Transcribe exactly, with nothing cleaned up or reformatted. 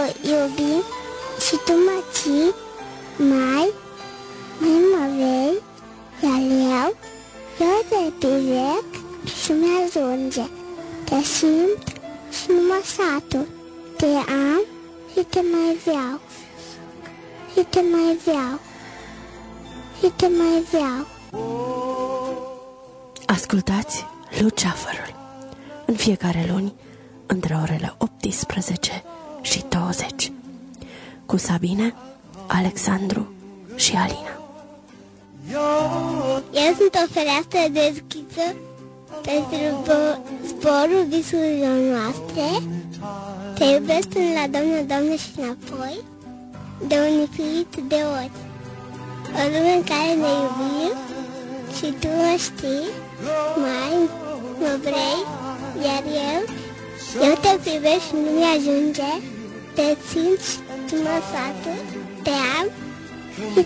iubi și tu mă ții mai, mai mă vei, iar eu, eu te privec și mi-ajunge. Te simt și nu mă satur. Te am și te mai vreau. Și te mai vreau. Și te mai vreau. Ascultați Luceafărul în fiecare luni între orele optsprezece și douăzeci cu Sabine, Alexandru și Alina. Eu sunt o fereastră deschisă pentru zborul visurilor noastre. Te iubesc până la Domnul, Doamne și înapoi, de un infinit de ori. O lume în care ne iubim și tu mă știi, mai mă vrei, iar eu, eu te privesc și nu mi-ajunge, te țin și tu mă satur, te am și